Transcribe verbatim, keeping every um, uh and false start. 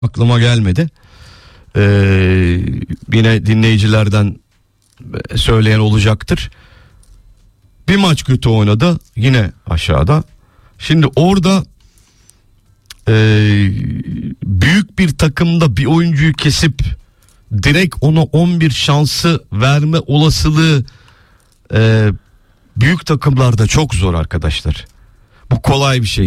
aklıma gelmedi. Ee, yine dinleyicilerden söyleyen olacaktır. Bir maç kötü oynadı, yine aşağıda. Şimdi orada e, büyük bir takımda bir oyuncuyu kesip direkt ona on bir şansı verme olasılığı e, büyük takımlarda çok zor arkadaşlar. Bu kolay bir şey